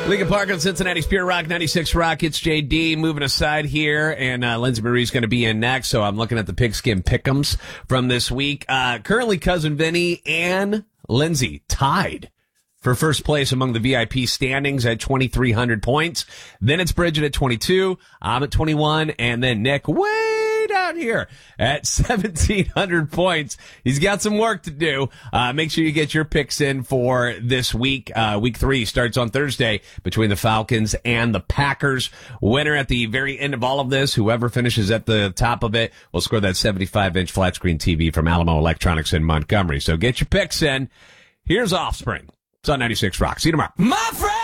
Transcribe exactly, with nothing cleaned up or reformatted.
Lincoln Park on Cincinnati's Pure Rock, ninety-six Rock. It's J D moving aside here, and uh, Lindsay Marie's going to be in next, so I'm looking at the Pigskin Pick'ems from this week. Uh, currently, Cousin Vinny and Lindsay tied for first place among the V I P standings at twenty-three hundred points. Then it's Bridget at twenty-two, I'm at twenty-one, and then Nick way down here at seventeen hundred points. He's got some work to do. Uh, make sure you get your picks in for this week. Uh, week three starts on Thursday between the Falcons and the Packers. Winner at the very end of all of this, whoever finishes at the top of it, will score that seventy-five inch flat screen T V from Alamo Electronics in Montgomery. So get your picks in. Here's Offspring. It's on ninety-six Rock. See you tomorrow. My friend!